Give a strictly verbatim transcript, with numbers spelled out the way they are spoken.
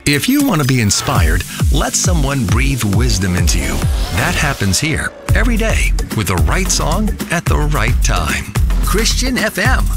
If you want to be inspired, let someone breathe wisdom into you. That happens here every day with the right song at the right time. Christian F M.